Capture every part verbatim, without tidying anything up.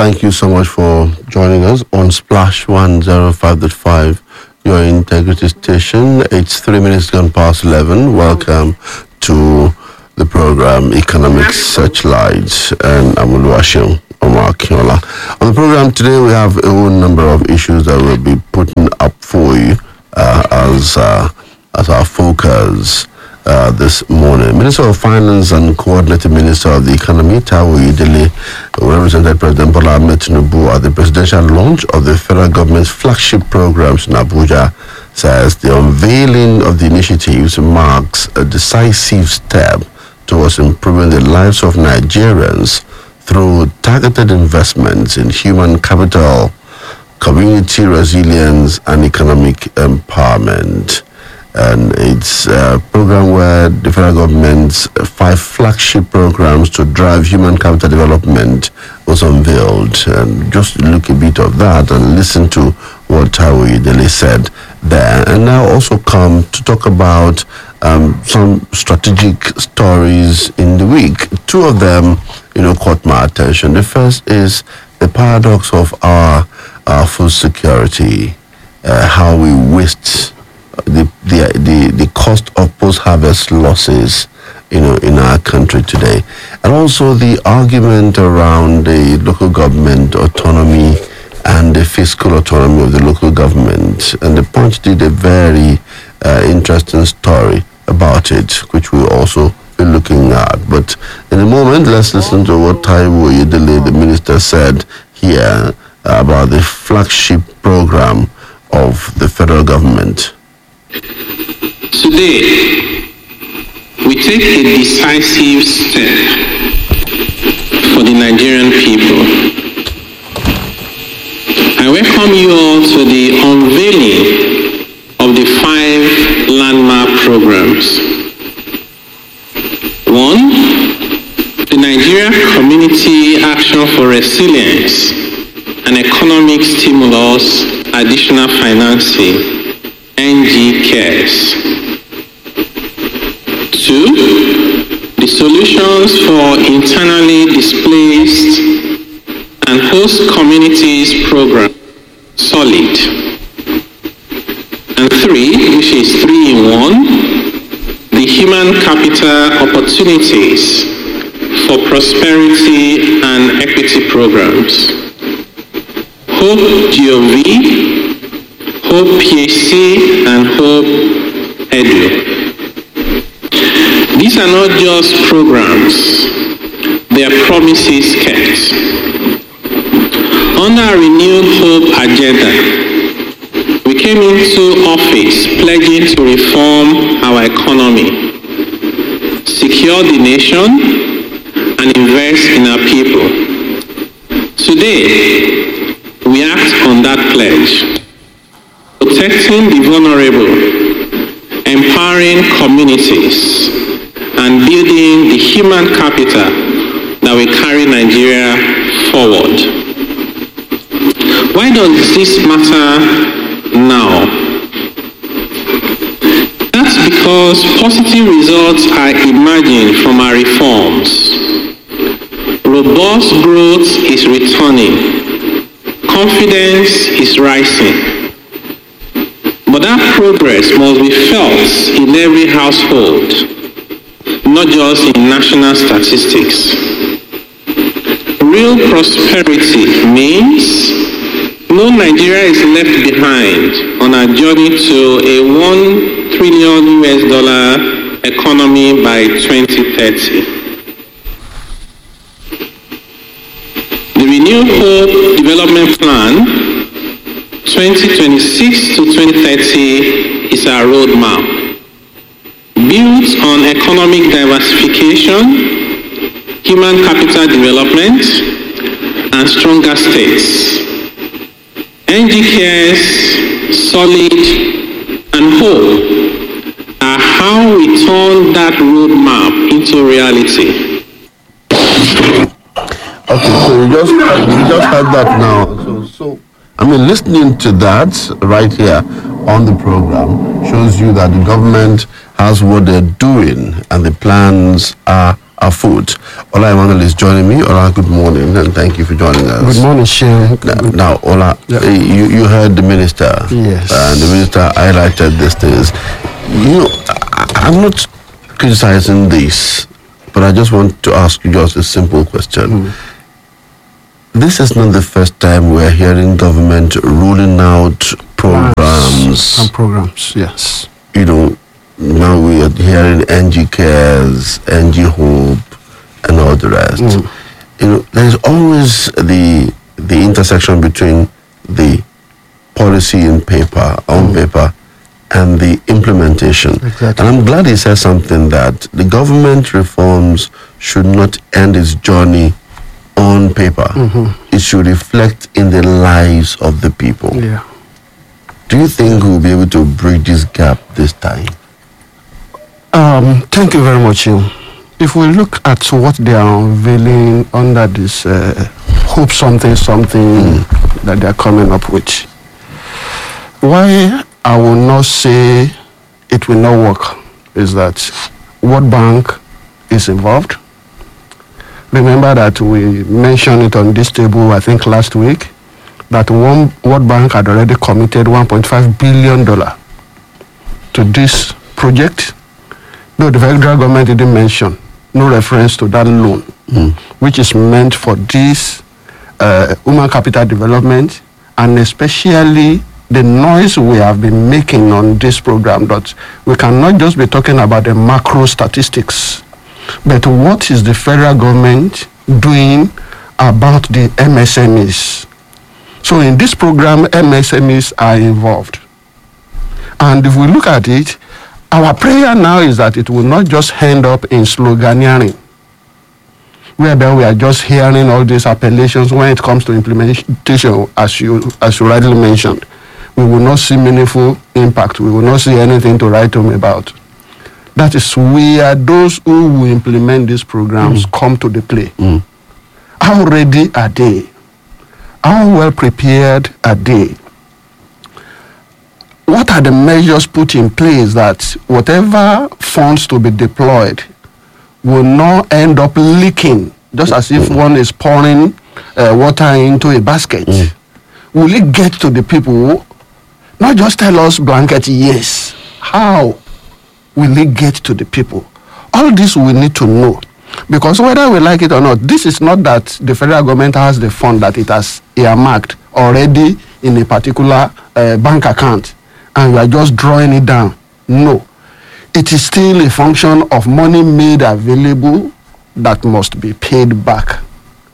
thank you so much for joining us on Splash one oh five point five, your integrity station. It's three minutes gone past eleven. Welcome to the program Economic Searchlights, and I'm Oluwaseun Omakiola. On the program today, we have a whole number of issues that we'll be putting up for you uh, as uh, as our focus uh, this morning. Minister of Finance and Coordinating Minister of the Economy, Taiwo Oyedele, represented President Bola Ahmed Tinubu at the presidential launch of the federal government's flagship programs in Abuja, says the unveiling of the initiatives marks a decisive step towards improving the lives of Nigerians through targeted investments in human capital, community resilience, and economic empowerment. And it's a program where the federal government's five flagship programs to drive human capital development was unveiled. And just look a bit of that and listen to what Taiwo Oyedele said there. And now also come to talk about um, some strategic stories in the week. Two of them, you know, caught my attention. The first is the paradox of our, our food security, uh, how we waste the, the the the cost of post-harvest losses, you know, in our country today, and also the argument around the local government autonomy and the fiscal autonomy of the local government. And the Punch did a very uh, interesting story about it, which we'll also be looking at. But in a moment, let's listen to what Taiwo Oyedele, the minister, said here about the flagship program of the federal government. Today, we take a decisive step for the Nigerian people. I welcome you all to the unveiling of the five landmark programs. One, the Nigeria Community Action for Resilience and Economic Stimulus Additional Financing, N G CARES. Two, the Solutions for Internally Displaced and Host Communities Program, SOLID. And three, which is three in one, the Human Capital Opportunities for Prosperity and Equity Programs, HOPE Gov, HOPE P H C, and HOPE Edu. These are not just programs, they are promises kept. Under our renewed HOPE agenda, we came into office pledging to reform our economy, secure the nation, and invest in our people. Today, we act on that pledge, protecting the vulnerable, empowering communities, and building the human capital that will carry Nigeria forward. Why does this matter now? That's because positive results are emerging from our reforms. Robust growth is returning. Confidence is rising. But that progress must be felt in every household, not just in national statistics. Real prosperity means no Nigeria is left behind on our journey to a one trillion U S dollar economy by twenty thirty. The Renewed Hope Development Plan twenty twenty-six to twenty thirty is our roadmap, built on economic diversification, human capital development, and stronger states. N G CARES, SOLID, and HOPE are how we turn that roadmap into reality. Okay, so you just you just heard that now. So, so I mean, listening to that right here on the program shows you that the government has what they're doing and the plans are our food. Ola Emmanuel is joining me. Ola, good morning, and thank you for joining us. Good morning, Shane. Now, now Ola, Yep. you, you heard the minister. Yes. And the minister highlighted these things. You know, I, I'm not criticizing this, but I just want to ask you just a simple question. Mm. This is not the first time we're hearing government ruling out programs. And programs, yes. You know, now we are hearing N G Cares, N G Hope, and all the rest. Mm. You know, there's always the the intersection between the policy in paper, on Mm. paper, and the implementation. Exactly. And I'm glad he said something that the government reforms should not end its journey on paper. Mhm. It should reflect in the lives of the people. Yeah. Do you think we'll be able to bridge this gap this time? Um, thank you very much, Shane. If we look at what they are unveiling under this uh, hope something something that they are coming up with, why I will not say it will not work is that World Bank is involved. Remember that we mentioned it on this table, I think last week, that one World Bank had already committed one point five billion dollars to this project. No, the federal government didn't mention, no reference to that loan, Mm. which is meant for this uh, human capital development, and especially the noise we have been making on this program, that we cannot just be talking about the macro statistics, but what is the federal government doing about the M S M Es? So in this program, M S M Es are involved. And if we look at it, our prayer now is that it will not just end up in sloganeering, whereby we are just hearing all these appellations when it comes to implementation, as you, as you rightly mentioned. We will not see meaningful impact. We will not see anything to write home about. That is where those who will implement these programs mm. come to the play. Mm. How ready are they? How well prepared are they? What are the measures put in place that whatever funds to be deployed will not end up leaking, just as if one is pouring uh, water into a basket? Mm. Will it get to the people? Not just tell us blanket yes. How will it get to the people? All this we need to know. Because whether we like it or not, this is not that the federal government has the fund that it has earmarked already in a particular uh, bank account and you are just drawing it down. No. It is still a function of money made available that must be paid back.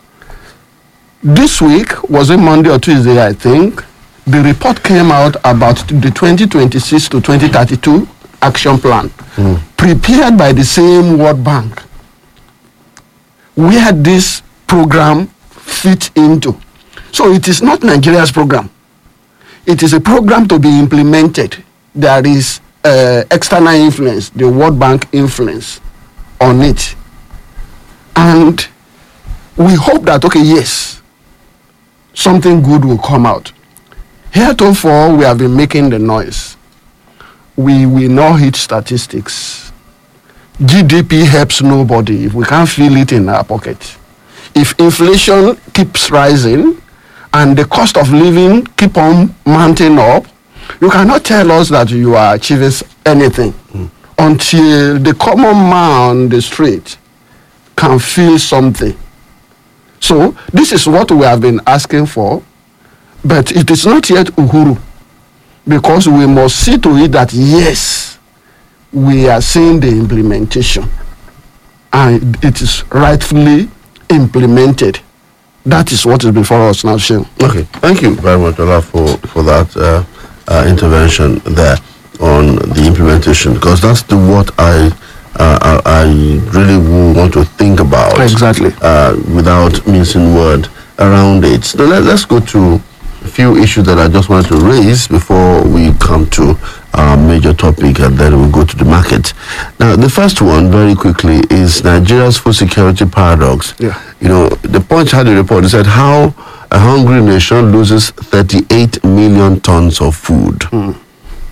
This week, was it Monday or Tuesday, I think, the report came out about the twenty twenty-six to twenty thirty-two action plan mm. prepared by the same World Bank, where this program fits into. So it is not Nigeria's program. It is a program to be implemented. There is uh, external influence, the World Bank influence on it. And we hope that, okay, yes, something good will come out. Heretofore, we have been making the noise. We will not hit statistics. G D P helps nobody if we can't feel it in our pocket. If inflation keeps rising and the cost of living keep on mounting up, you cannot tell us that you are achieving anything mm. until the common man on the street can feel something. So this is what we have been asking for, but it is not yet Uhuru, because we must see to it that yes, we are seeing the implementation and it is rightfully implemented. That is what is before us now, Shane. Okay, thank you very much, Ola, for, for that uh, uh, intervention there on the implementation, because that's the what I uh, I, I really want to think about. Exactly. Uh, without mincing word around it. So let, let's go to a few issues that I just wanted to raise before we come to our major topic, and then we'll go to the market. Now, the first one, very quickly, is Nigeria's food security paradox. Yeah. You know, the Punch had a report that said how a hungry nation loses thirty-eight million tons of food. Mm.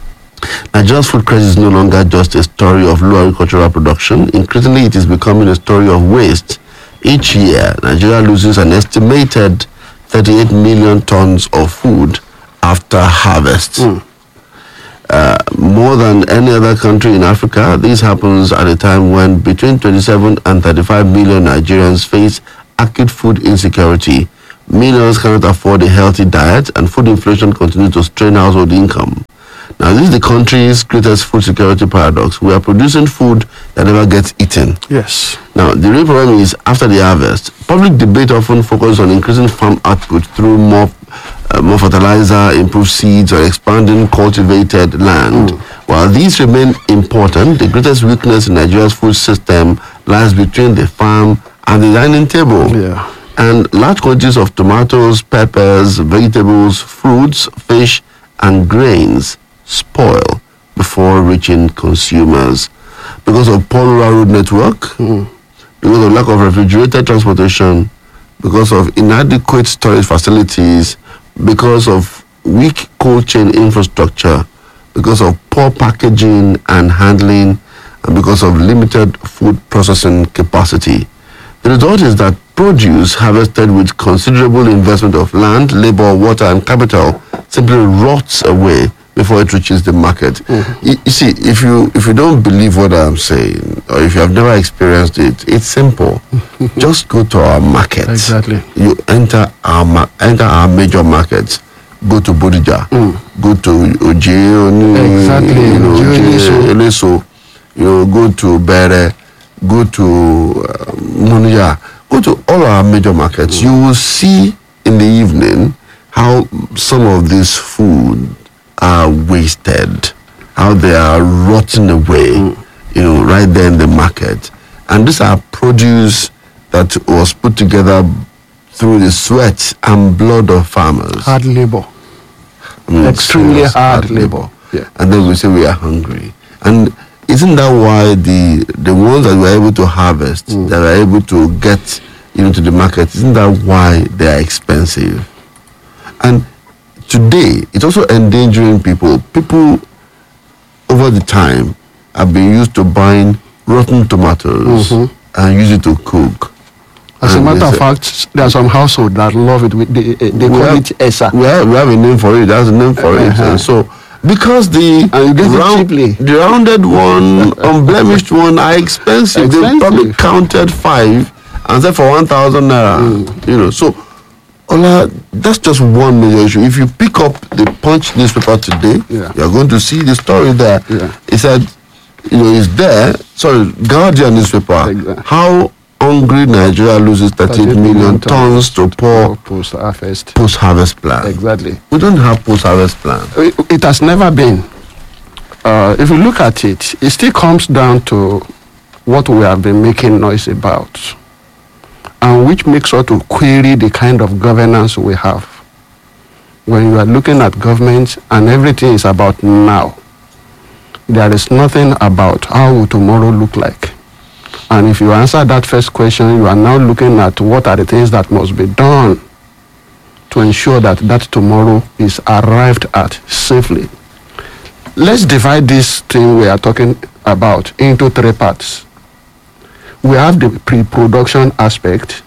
Nigeria's food crisis is no longer just a story of low agricultural production. Increasingly, it is becoming a story of waste. Each year, Nigeria loses an estimated thirty-eight million tons of food after harvest. Mm. Uh, more than any other country in Africa, this happens at a time when between twenty-seven and thirty-five million Nigerians face acute food insecurity. Millions cannot afford a healthy diet, and food inflation continues to strain household income. Now, this is the country's greatest food security paradox. We are producing food that never gets eaten. Yes. Now, the real problem is after the harvest, public debate often focuses on increasing farm output through more, uh, more fertilizer, improved seeds, or expanding cultivated land. Mm. While these remain important, the greatest weakness in Nigeria's food system lies between the farm and the dining table. Yeah. And large quantities of tomatoes, peppers, vegetables, fruits, fish, and grains spoil before reaching consumers because of poor rural road network, Mm. because of lack of refrigerated transportation, because of inadequate storage facilities, because of weak cold chain infrastructure, because of poor packaging and handling, and because of limited food processing capacity. The result is that produce harvested with considerable investment of land, labor, water, and capital simply rots away before it reaches the market. Mm-hmm. You, you see, if you if you don't believe what I'm saying, or if you have never experienced it, it's simple. Just go to our markets. Exactly. You enter our ma- enter our major markets. Go to Bodija. Mm. Go to Oje. Exactly. You know, Oje, Oje, Eleso. You know, go to Bere. Go to uh, Munya. Go to all our major markets. Mm. You will see in the evening how some of this food are wasted, how they are rotting away, mm. you know, right there in the market. And these are produce that was put together through the sweat and blood of farmers. Hard labor. I mean, Extremely serious hard labor. Yeah. And then we say we are hungry. And isn't that why the the ones that we're able to harvest, Mm. that are able to get, you know, to the market, isn't that why they are expensive? And today, it's also endangering people. People over the time have been used to buying rotten tomatoes Mhm. and use it to cook. As a And matter they of say- fact, there are some households that love it. With they, eh, they We call have- it Esa. We have, we have a name for it. That's a name for it. Uh-huh. And so, because the And you get it cheaply. the rounded one, unblemished one are expensive. They Expensive. probably counted five and said for one thousand naira. Mm. You know, so Ola, that's just one major issue. If you pick up the Punch newspaper today, Yeah. you're going to see the story there. Yeah. It said, you know, it's there. Sorry, Guardian newspaper. Exactly. How hungry Nigeria loses thirty-eight million tons to poor post harvest. post-harvest plan. Exactly. We don't have post-harvest plan. It, it has never been. Uh, if you look at it, it still comes down to what we have been making noise about, and which makes us to query the kind of governance we have. When you are looking at government and everything is about now, there is nothing about how will tomorrow look like. And if you answer that first question, you are now looking at what are the things that must be done to ensure that that tomorrow is arrived at safely. Let's divide this thing we are talking about into three parts. We have the pre-production aspect,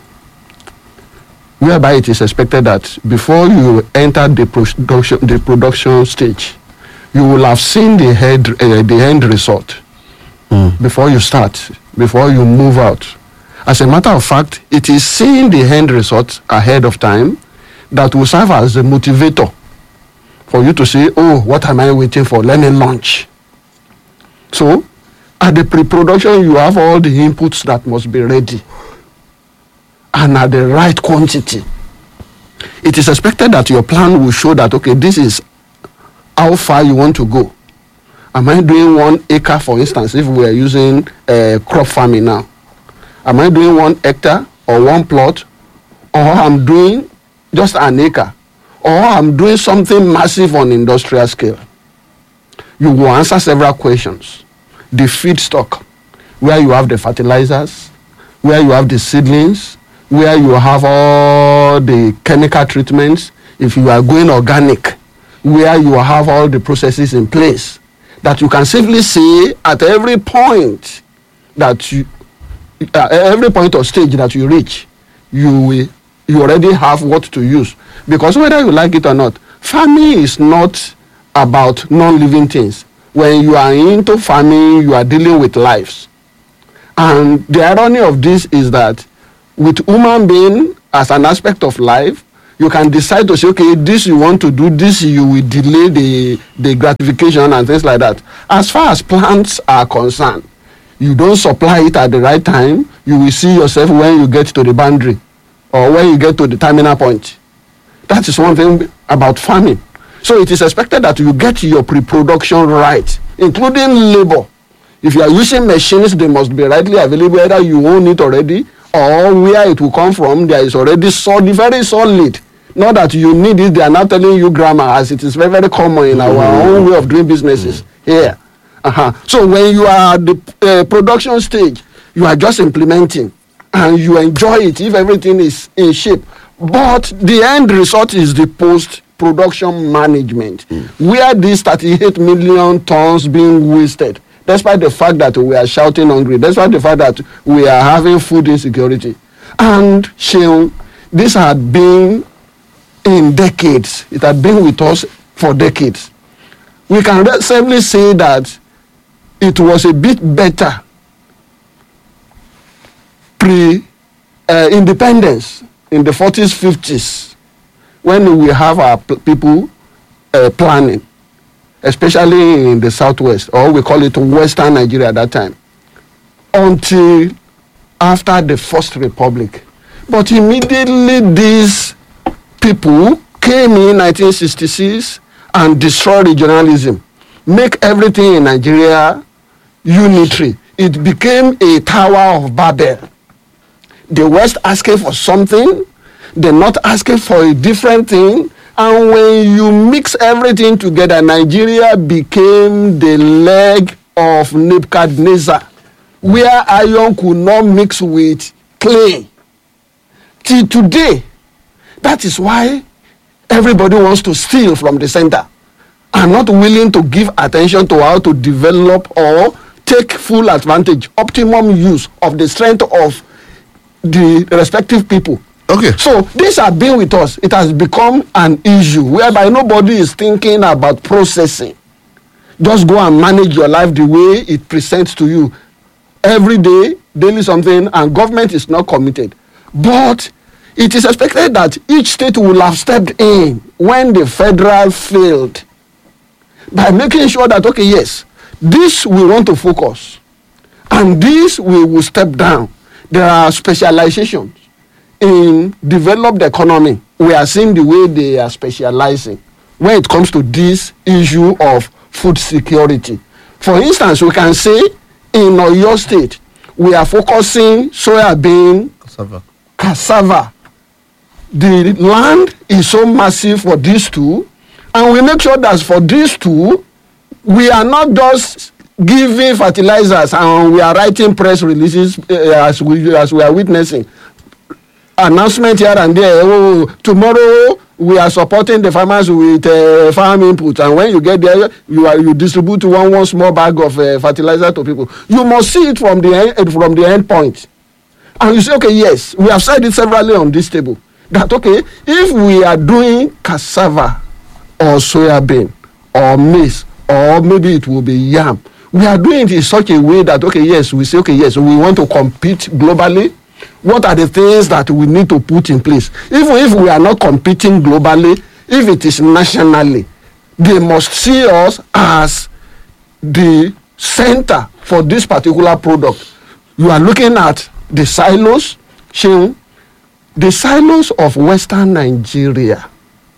whereby it is expected that before you enter the production, the production stage, you will have seen the head, uh, the end result Mm. before you start, before you move out. As a matter of fact, it is seeing the end result ahead of time that will serve as a motivator for you to say, oh, what am I waiting for? Let me launch. So, at the pre-production, you have all the inputs that must be ready and at the right quantity. It is expected that your plan will show that, okay, this is how far you want to go. Am I doing one acre, for instance, if we are using uh, crop farming now? Am I doing one hectare or one plot? Or I'm doing just an acre? Or I'm doing something massive on industrial scale? You will answer several questions. The feedstock, where you have the fertilizers, where you have the seedlings, where you have all the chemical treatments. If you are going organic, where you have all the processes in place. that you can safely say at every point that you, uh, every point or stage that you reach, you will, you already have what to use. Because whether you like it or not, farming is not about non-living things. When you are into farming, you are dealing with lives. And the irony of this is that with human being as an aspect of life, you can decide to say, okay, this you want to do, this you will delay the, the gratification and things like that. As far as plants are concerned, you don't supply it at the right time, you will see yourself when you get to the boundary or when you get to the terminal point. That is one thing about farming. So it is expected that you get your pre-production right, including labor. If you are using machines, they must be rightly available, whether you own it already or where it will come from, there is already solid, very solid. Not that you need it, they are not telling you grammar, as it is very, very common in our mm-hmm. own way of doing businesses mm-hmm. here. Uh-huh. So when you are at the uh, production stage, you are just implementing and you enjoy it if everything is in shape. But the end result is the post-production management, mm. where these thirty-eight million tons being wasted, despite the fact that we are shouting hungry, despite the fact that we are having food insecurity. And Sheung, this had been in decades. It had been with us for decades. We can safely say that it was a bit better pre-independence uh, in the forties, fifties, when we have our p- people uh, planning, especially in the southwest, or we call it Western Nigeria at that time, until after the First Republic. But immediately these people came in nineteen sixty-six and destroyed regionalism, make everything in Nigeria unitary. It became a Tower of Babel. The West asking for something, the North asking for a different thing, and when you mix everything together, Nigeria became the leg of Nebuchadnezzar, where iron could not mix with clay. Till today, that is why everybody wants to steal from the center and not willing to give attention to how to develop or take full advantage, optimum use of the strength of the respective people. Okay. So this has been with us. It has become an issue whereby nobody is thinking about processing. Just go and manage your life the way it presents to you. Every day, daily something, and government is not committed. But it is expected that each state will have stepped in when the federal failed by making sure that, okay, yes, this we want to focus, and this we will step down. There are specializations in developed economy. We are seeing the way they are specializing when it comes to this issue of food security. For instance, we can say in Oyo State, we are focusing soya bean, Cassava. cassava. The land is so massive for these two, and we make sure that for these two, we are not just giving fertilizers and we are writing press releases uh, as we as we are witnessing. Announcement here and there. Oh, tomorrow we are supporting the farmers with uh, farm input, and when you get there, you are you distribute one one small bag of uh, fertilizer to people. You must see it from the end, from the end point, and you say, okay, yes, we have said it severally on this table that okay, if we are doing cassava or soya bean or maize or maybe it will be yam, we are doing it in such a way that okay, yes, we say okay, yes, we want to compete globally. What are the things that we need to put in place? Even if we are not competing globally, if it is nationally, they must see us as the center for this particular product. You are looking at the silos, Sheung, the silos of Western Nigeria,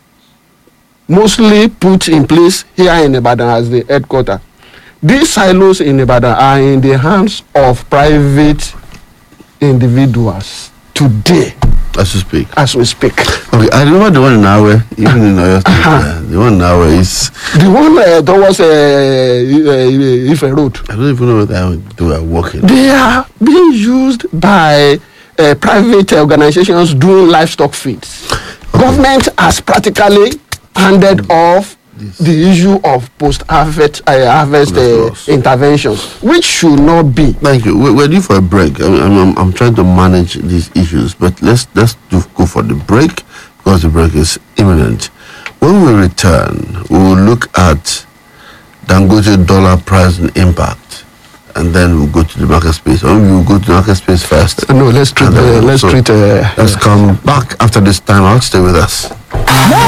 mostly put in place here in Ibadan as the headquarters. These silos in Ibadan are in the hands of private individuals today. As we speak. As we speak. Okay, I remember the one in Awe, even in Oyo State. Uh-huh. uh, the one in Awe is. The one uh, that was uh, uh, Ife Road. I don't even know whether they were working. They are being used by uh, private organizations doing livestock feeds. Okay. Government has practically handed off this. the issue of post-harvest uh, harvest uh, interventions, which should not be. Thank you. We're, we're due for a break. I mean, I'm, I'm, I'm trying to manage these issues, but let's let's do, go for the break because the break is imminent. When we return, we will look at Dangote dollar price and impact, and then we'll go to the market space. Or we'll go to the market space first. No, let's treat. Uh, let's so treat. Uh, let's come back after this time out. Stay with us.